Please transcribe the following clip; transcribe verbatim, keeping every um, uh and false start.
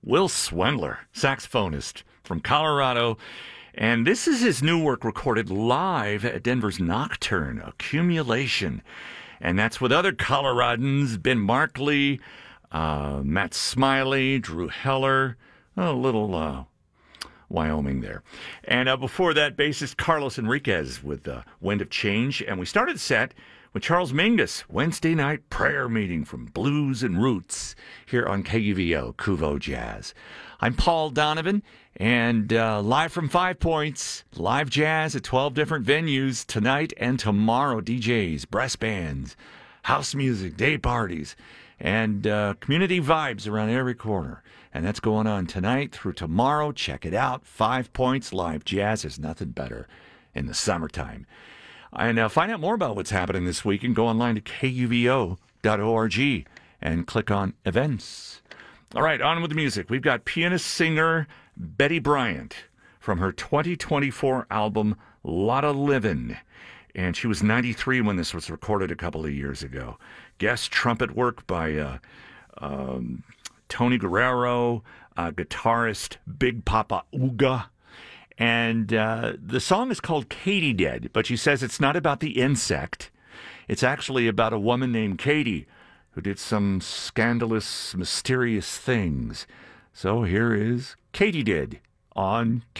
Will Swendler, saxophonist from Colorado. And this is his new work recorded live at Denver's Nocturne, Accumulation. And that's with other Coloradans, Ben Markley, uh, Matt Smiley, Drew Heller, a little uh, Wyoming there. And uh, before that, bassist Carlos Enriquez with uh, Wind of Change. And we started the set with Charles Mingus, Wednesday night prayer meeting from Blues and Roots here on K U V O, Kuvo Jazz. I'm Paul Donovan, and uh, live from Five Points, live jazz at twelve different venues tonight and tomorrow. D Js, brass bands, house music, day parties, and uh, community vibes around every corner. And that's going on tonight through tomorrow. Check it out. Five Points live jazz is nothing better in the summertime. And uh, find out more about what's happening this week and go online to K U V O dot org and click on events. All right, on with the music. We've got pianist-singer Betty Bryant from her twenty twenty-four album, Lotta Livin'. And she was ninety-three when this was recorded a couple of years ago. Guest trumpet work by uh, um, Tony Guerrero, uh, guitarist Big Papa Uga. And uh, the song is called Katydid, but she says it's not about the insect. It's actually about a woman named Katie who did some scandalous, mysterious things. So here is Katydid on